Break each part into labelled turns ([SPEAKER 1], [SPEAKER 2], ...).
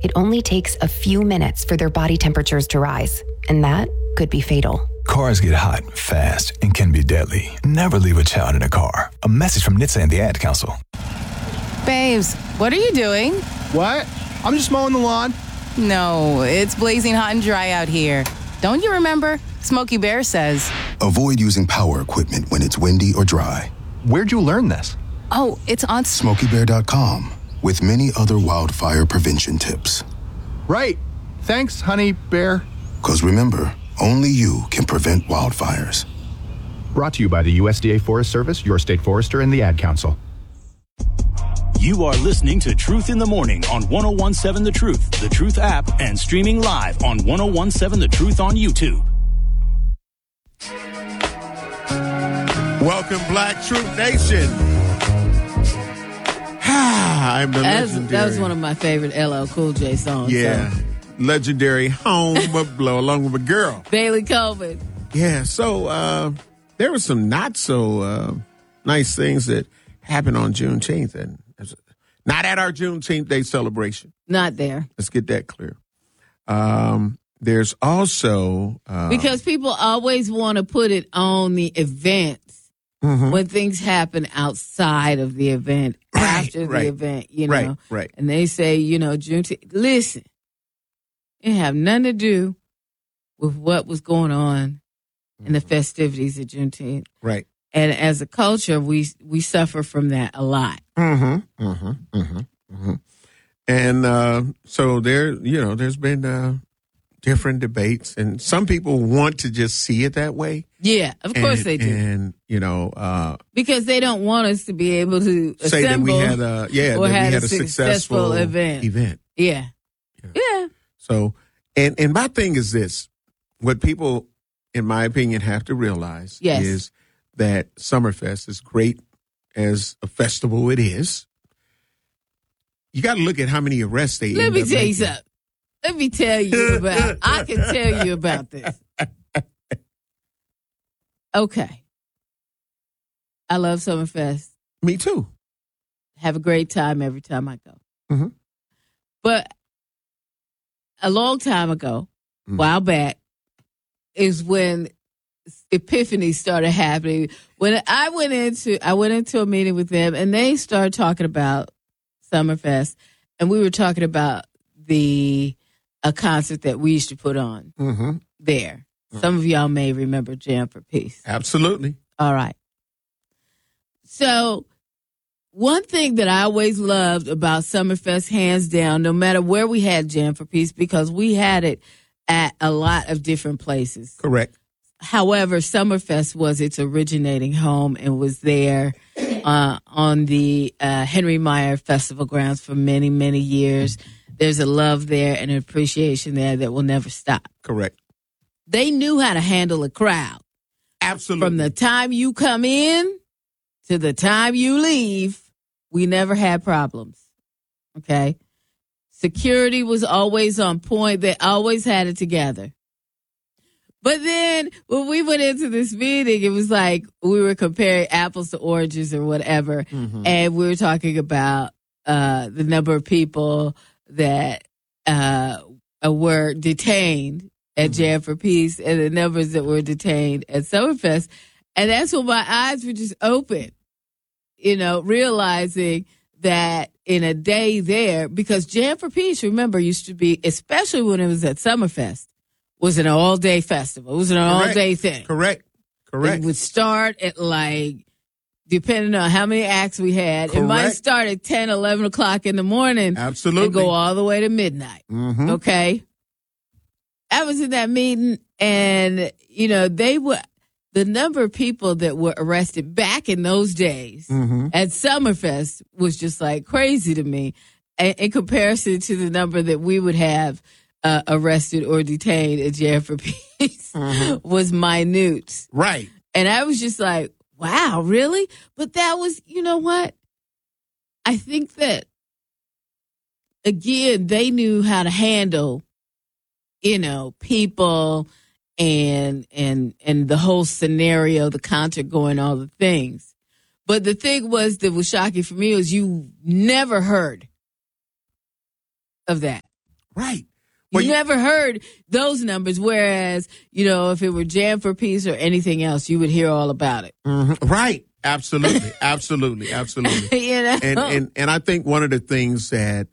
[SPEAKER 1] it only takes a few minutes for their body temperatures to rise, and that could be fatal.
[SPEAKER 2] Cars get hot, fast, and can be deadly. Never leave a child in a car. A message from NHTSA and the Ad Council.
[SPEAKER 3] Babes, what are you doing?
[SPEAKER 4] What? I'm just mowing the lawn.
[SPEAKER 3] No, it's blazing hot and dry out here. Don't you remember? Smokey Bear says.
[SPEAKER 5] Avoid using power equipment when it's windy or dry.
[SPEAKER 4] Where'd you learn this?
[SPEAKER 3] Oh, it's on
[SPEAKER 5] SmokeyBear.com with many other wildfire prevention tips.
[SPEAKER 4] Right. Thanks, honey bear.
[SPEAKER 5] Because remember, only you can prevent wildfires.
[SPEAKER 4] Brought to you by the USDA Forest Service, your state forester, and the Ad Council.
[SPEAKER 6] You are listening to Truth in the Morning on 1017 The Truth app, and streaming live on 1017 The Truth on YouTube.
[SPEAKER 7] Welcome, Black Truth Nation. I'm the legendary.
[SPEAKER 8] That was one of my favorite LL Cool J songs.
[SPEAKER 7] Yeah.
[SPEAKER 8] So.
[SPEAKER 7] Legendary Home Blow along with a girl.
[SPEAKER 8] Bailey Coleman.
[SPEAKER 7] Yeah. So there were some not so nice things that happened on Juneteenth, and not at our Juneteenth Day celebration.
[SPEAKER 8] Not there.
[SPEAKER 7] Let's get that clear. There's also
[SPEAKER 8] because people always want to put it on the events when things happen outside of the event, after the event, you know.
[SPEAKER 7] Right.
[SPEAKER 8] And they say, Juneteenth. Listen, it have nothing to do with what was going on in the festivities of Juneteenth.
[SPEAKER 7] Right.
[SPEAKER 8] And as a culture, we suffer from that a lot.
[SPEAKER 7] And so there's been different debates, and some people want to just see it that way.
[SPEAKER 8] Yeah, of course they do.
[SPEAKER 7] And
[SPEAKER 8] because they don't want us to be able to
[SPEAKER 7] say
[SPEAKER 8] assemble
[SPEAKER 7] that we had a successful event.
[SPEAKER 8] Yeah.
[SPEAKER 7] So, and my thing is this: what people, in my opinion, have to realize is that Summerfest, as great as a festival it is, you got to look at how many arrests they.
[SPEAKER 8] Let me tell you something. Let me tell you about. I can tell you about this. Okay. I love Summerfest.
[SPEAKER 7] Me too.
[SPEAKER 8] Have a great time every time I go.
[SPEAKER 7] Mm-hmm.
[SPEAKER 8] But a long time ago, a while back, is when epiphanies started happening. When I went into a meeting with them, and they started talking about Summerfest, and we were talking about a concert that we used to put on there. Some of y'all may remember Jam for Peace.
[SPEAKER 7] Absolutely.
[SPEAKER 8] All right. So one thing that I always loved about Summerfest, hands down, no matter where we had Jam for Peace, because we had it at a lot of different places.
[SPEAKER 7] Correct.
[SPEAKER 8] However, Summerfest was its originating home and was there on the Henry Meyer Festival grounds for many, many years. There's a love there and an appreciation there that will never stop.
[SPEAKER 7] Correct.
[SPEAKER 8] They knew how to handle a crowd.
[SPEAKER 7] Absolutely.
[SPEAKER 8] From the time you come in to the time you leave, we never had problems. Okay? Security was always on point. They always had it together. But then when we went into this meeting, it was like we were comparing apples to oranges or whatever. And we were talking about the number of people that were detained at Jam for Peace and the numbers that were detained at Summerfest. And that's when my eyes were just open, realizing that in a day there, because Jam for Peace, remember, used to be, especially when it was at Summerfest, was an all-day festival. It was an all-day thing.
[SPEAKER 7] Correct.
[SPEAKER 8] It would start at depending on how many acts we had, it might start at 10, 11 o'clock in the morning.
[SPEAKER 7] Absolutely.
[SPEAKER 8] And go all the way to midnight. Okay? I was in that meeting, and, the number of people that were arrested back in those days at Summerfest was just like crazy to me in comparison to the number that we would have arrested or detained at Jam for Peace was minute.
[SPEAKER 7] Right.
[SPEAKER 8] And I was just like, wow, really? But that was, you know what? I think that, again, they knew how to handle, people and the whole scenario, the concert going, all the things. But the thing was that was shocking for me was you never heard of that.
[SPEAKER 7] Right.
[SPEAKER 8] Well, you never heard those numbers, whereas, if it were Jam for Peace or anything else, you would hear all about it.
[SPEAKER 7] Mm-hmm. Right. Absolutely. Absolutely. And I think one of the things that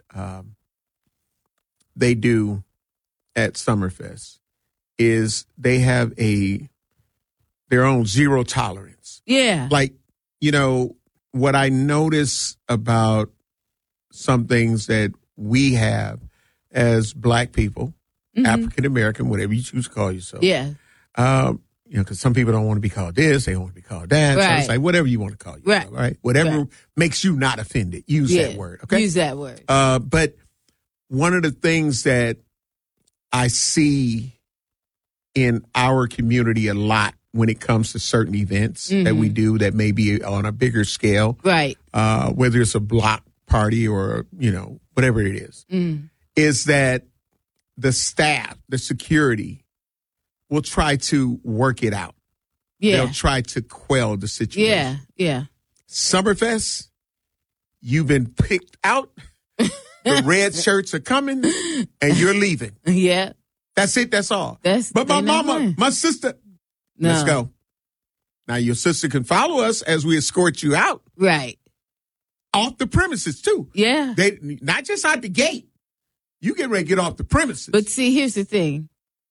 [SPEAKER 7] they do at Summerfest is they have their own zero tolerance.
[SPEAKER 8] Yeah.
[SPEAKER 7] Like, what I notice about some things that we have as Black people, African American, whatever you choose to call yourself.
[SPEAKER 8] Yeah.
[SPEAKER 7] Because some people don't want to be called this, they don't want to be called that.
[SPEAKER 8] Right.
[SPEAKER 7] So it's like whatever you want to call yourself, right? Whatever makes you not offended, use that word, okay?
[SPEAKER 8] Use that word.
[SPEAKER 7] But one of the things that I see in our community a lot when it comes to certain events that we do that may be on a bigger scale,
[SPEAKER 8] right?
[SPEAKER 7] Whether it's a block party or, whatever it is that the staff, the security, will try to work it out. Yeah. They'll try to quell the situation.
[SPEAKER 8] Yeah.
[SPEAKER 7] Summerfest, you've been picked out. The red shirts are coming, and you're leaving.
[SPEAKER 8] Yeah.
[SPEAKER 7] That's it. That's all. But my mama, my sister, let's go. Now, your sister can follow us as we escort you out.
[SPEAKER 8] Right.
[SPEAKER 7] Off the premises, too.
[SPEAKER 8] Yeah.
[SPEAKER 7] They not just out the gate. You get ready to get off the premises.
[SPEAKER 8] But see, here's the thing.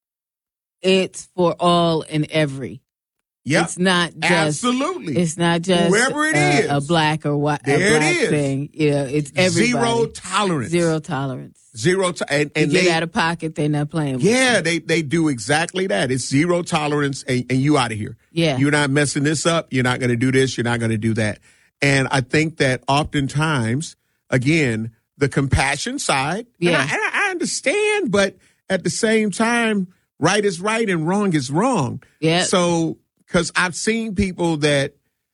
[SPEAKER 8] It's for all and every.
[SPEAKER 7] Yeah.
[SPEAKER 8] It's not just.
[SPEAKER 7] Absolutely.
[SPEAKER 8] It's not just.
[SPEAKER 7] Whoever it is.
[SPEAKER 8] A black or white thing. It's everybody.
[SPEAKER 7] Zero tolerance.
[SPEAKER 8] Zero tolerance.
[SPEAKER 7] And
[SPEAKER 8] you get out of pocket, they're not playing with
[SPEAKER 7] you. They do exactly that. It's zero tolerance and you out of here.
[SPEAKER 8] Yeah.
[SPEAKER 7] You're not messing this up. You're not going to do this. You're not going to do that. And I think that oftentimes, again, the compassion side, and I understand, but at the same time, right is right and wrong is wrong.
[SPEAKER 8] Yeah.
[SPEAKER 7] So, because I've seen people that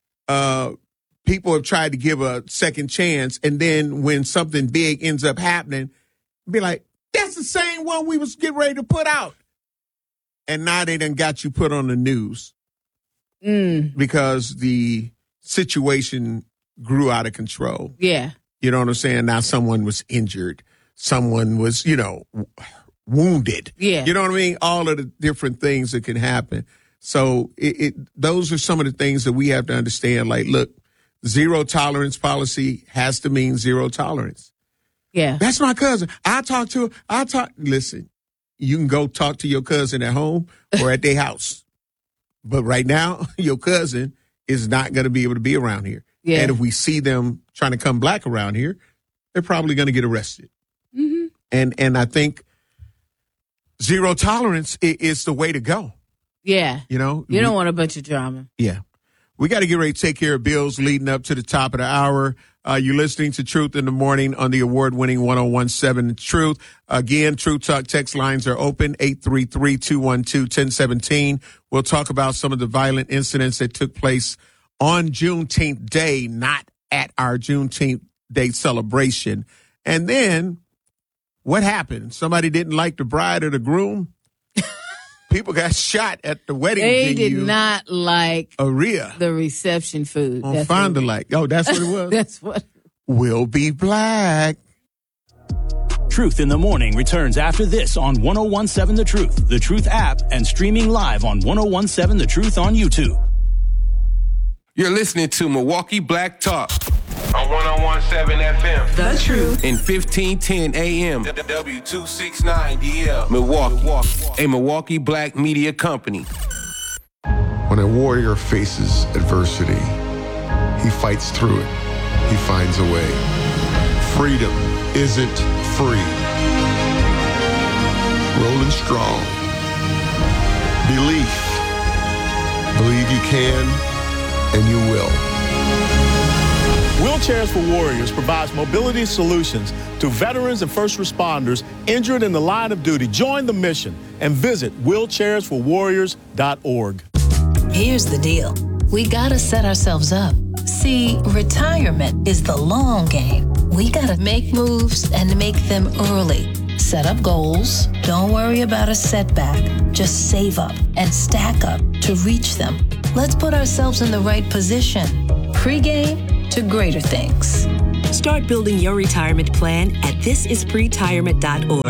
[SPEAKER 7] people have tried to give a second chance, and then when something big ends up happening, be like, that's the same one we was getting ready to put out. And now they done got you put on the news because the situation grew out of control.
[SPEAKER 8] Yeah.
[SPEAKER 7] You know what I'm saying? Now someone was injured. Someone was, wounded.
[SPEAKER 8] Yeah.
[SPEAKER 7] You know what I mean? All of the different things that can happen. So those are some of the things that we have to understand. Like, look, zero tolerance policy has to mean zero tolerance.
[SPEAKER 8] Yeah.
[SPEAKER 7] That's my cousin. Listen, you can go talk to your cousin at home or at their house. But right now, your cousin is not going to be able to be around here. Yeah. And if we see them trying to come black around here, they're probably going to get arrested. Mm-hmm. And I think zero tolerance is the way to go.
[SPEAKER 8] Yeah.
[SPEAKER 7] You
[SPEAKER 8] don't want a bunch of drama.
[SPEAKER 7] Yeah. We got to get ready to take care of bills leading up to the top of the hour. You're listening to Truth in the Morning on the award-winning 101.7 Truth. Again, Truth Talk text lines are open, 833-212-1017. We'll talk about some of the violent incidents that took place on Juneteenth Day, not at our Juneteenth Day celebration. And then, what happened? Somebody didn't like the bride or the groom? People got shot at the wedding venue.
[SPEAKER 8] They did not like
[SPEAKER 7] Aria.
[SPEAKER 8] The reception food.
[SPEAKER 7] On Fond du Lac. Oh, that's what it was?
[SPEAKER 8] That's what.
[SPEAKER 7] We'll be black.
[SPEAKER 6] Truth in the Morning returns after this on 101.7 The Truth app, and streaming live on 101.7 The Truth on YouTube.
[SPEAKER 9] You're listening to Milwaukee Black Talk
[SPEAKER 10] on 101.7 FM.
[SPEAKER 9] The Truth. In 1510 AM. W269DL. Milwaukee. A Milwaukee Black media company.
[SPEAKER 5] When a warrior faces adversity, he fights through it. He finds a way. Freedom isn't free. Rolling strong. Belief. Believe you can and you will.
[SPEAKER 11] Wheelchairs for Warriors provides mobility solutions to veterans and first responders injured in the line of duty. Join the mission and visit wheelchairsforwarriors.org.
[SPEAKER 12] Here's the deal. We gotta set ourselves up. See, retirement is the long game. We gotta make moves and make them early. Set up goals. Don't worry about a setback. Just save up and stack up to reach them. Let's put ourselves in the right position. Pre-game to greater things.
[SPEAKER 13] Start building your retirement plan at thisispretirement.org.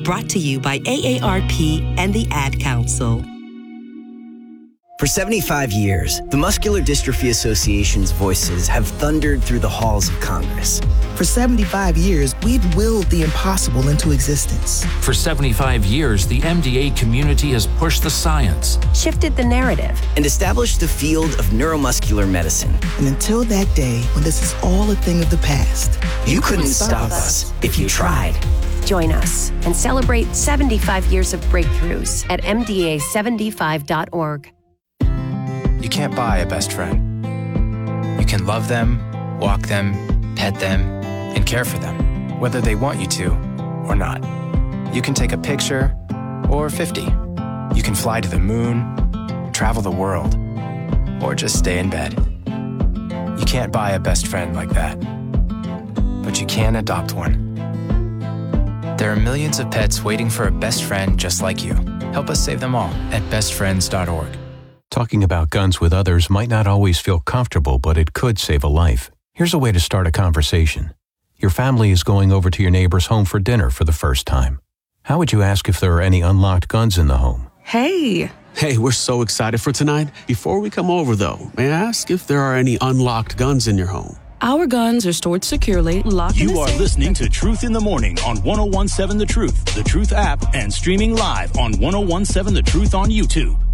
[SPEAKER 13] Brought to you by AARP and the Ad Council.
[SPEAKER 14] For 75 years, the Muscular Dystrophy Association's voices have thundered through the halls of Congress.
[SPEAKER 15] For 75 years, we've willed the impossible into existence.
[SPEAKER 16] For 75 years, the MDA community has pushed the science,
[SPEAKER 14] shifted the narrative, and established the field of neuromuscular medicine.
[SPEAKER 15] And until that day when this is all a thing of the past,
[SPEAKER 14] you couldn't stop us if you tried.
[SPEAKER 17] Join us and celebrate 75 years of breakthroughs at MDA75.org.
[SPEAKER 18] You can't buy a best friend. You can love them, walk them, pet them, and care for them, whether they want you to or not. You can take a picture or 50. You can fly to the moon, travel the world, or just stay in bed. You can't buy a best friend like that, but you can adopt one. There are millions of pets waiting for a best friend just like you. Help us save them all at bestfriends.org.
[SPEAKER 19] Talking about guns with others might not always feel comfortable, but it could save a life. Here's a way to start a conversation. Your family is going over to your neighbor's home for dinner for the first time. How would you ask if there are any unlocked guns in the home?
[SPEAKER 20] Hey, we're so excited for tonight. Before we come over, though, may I ask if there are any unlocked guns in your home?
[SPEAKER 21] Our guns are stored securely, locked in the safe.
[SPEAKER 6] You are listening to Truth in the Morning on 101.7 The Truth, The Truth app, and streaming live on 101.7 The Truth on YouTube.